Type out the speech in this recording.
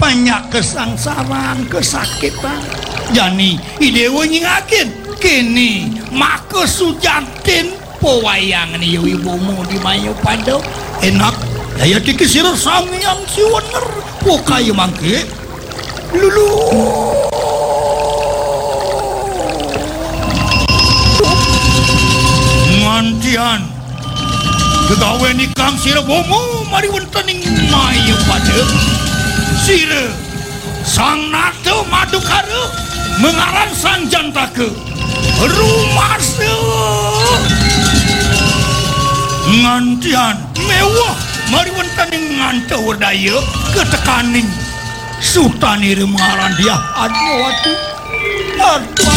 banyak kesangsaran kesakitan jani idewa nyingakin kini maka sujantin pewayang ni ibumu di mayu pada enak daya dikisir sangian si wener pokay mangke lulu ngantian kegawe nikam sira bomo mari wontening mayu pada sira sang nato madukara mengaran sang jantaka rumah ngantian mewah mari wontening ngantau daya ketekaning sultan ire mengaran dia aduh